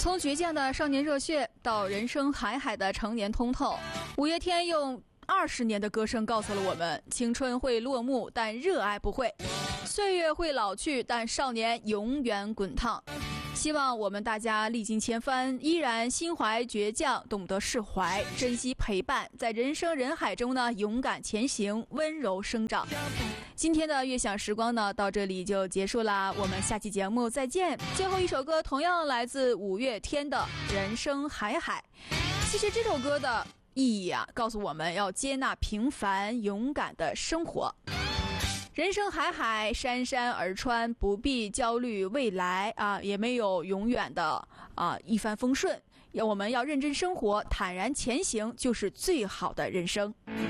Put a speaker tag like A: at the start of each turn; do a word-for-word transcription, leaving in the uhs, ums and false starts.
A: 从倔强的少年热血到人生海海的常年通透，五月天用二十年的歌声告诉了我们：青春会落幕，但热爱不会；岁月会老去，但少年永远滚烫。希望我们大家历经千帆，依然心怀倔强，懂得释怀，珍惜陪伴，在人生人海中呢，勇敢前行，温柔生长。今天的悦享时光呢，到这里就结束啦，我们下期节目再见。最后一首歌同样来自五月天的《人生海海》。其实这首歌的意义啊，告诉我们要接纳平凡，勇敢的生活。人生海海，山山而川，不必焦虑未来啊，也没有永远的啊一帆风顺。要我们要认真生活，坦然前行，就是最好的人生。